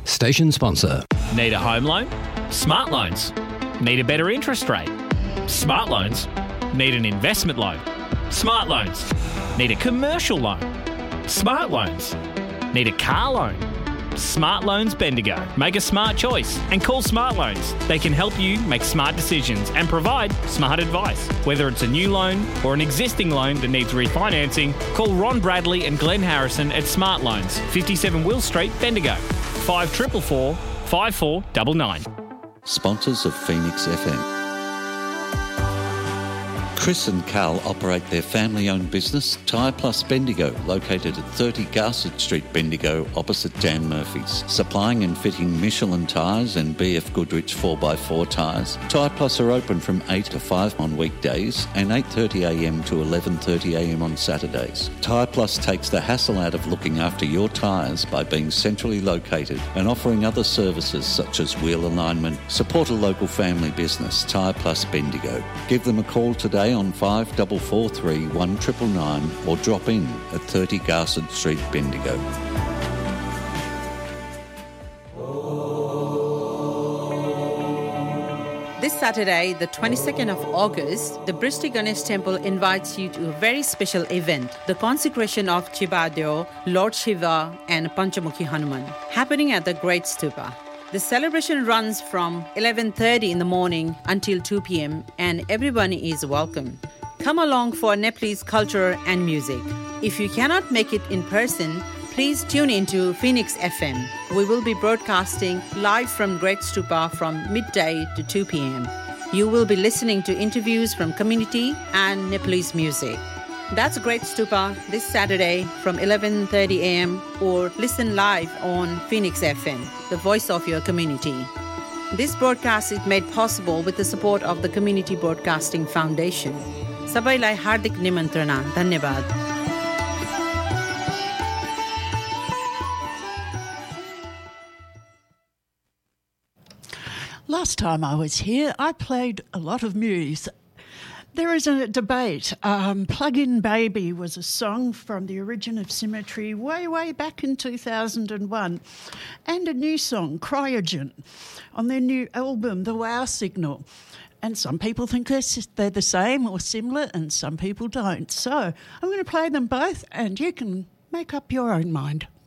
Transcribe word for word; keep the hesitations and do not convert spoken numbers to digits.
Station sponsor. Need a home loan? Smart Loans. Need a better interest rate? Smart Loans. Need an investment loan? Smart Loans. Need a commercial loan? Smart Loans. Need a car loan? Smart Loans Bendigo. Make a smart choice and call Smart Loans. They can help you make smart decisions and provide smart advice. Whether it's a new loan or an existing loan that needs refinancing, call Ron Bradley and Glenn Harrison at Smart Loans, fifty-seven Will Street, Bendigo. five four four four, five four nine nine. Sponsors of Phoenix F M. Chris and Carl operate their family-owned business, Tyre Plus Bendigo, located at thirty Garsett Street, Bendigo, opposite Dan Murphy's. Supplying and fitting Michelin tyres and B F Goodrich four by four tyres. Tyre Plus are open from eight to five on weekdays and eight thirty a m to eleven thirty a m on Saturdays. Tyre Plus takes the hassle out of looking after your tyres by being centrally located and offering other services such as wheel alignment. Support a local family business, Tyre Plus Bendigo. Give them a call today on five four four three, one nine nine nine or drop in at thirty Garsett Street, Bendigo. This Saturday, the twenty-second of August, the Bristol Ganesh Temple invites you to a very special event, the consecration of Chibadeo, Lord Shiva and Panchamukhi Hanuman, happening at the Great Stupa. The celebration runs from eleven thirty in the morning until two p m and everyone is welcome. Come along for Nepalese culture and music. If you cannot make it in person, please tune into Phoenix F M. We will be broadcasting live from Great Stupa from midday to two p m. You will be listening to interviews from community and Nepalese music. That's Great Stupa this Saturday from eleven thirty a m or listen live on Phoenix F M, the voice of your community. This broadcast is made possible with the support of the Community Broadcasting Foundation. Sabaiलाई हार्दिक निमन्त्रणा. धन्यवाद. Last time I was here, I played a lot of Muse. There is a debate. Um, Plug-in Baby was a song from the Origin of Symmetry way, way back in two thousand one. And a new song, Cryogen, on their new album, The Wow Signal. And some people think they're the same or similar and some people don't. So I'm going to play them both and you can make up your own mind.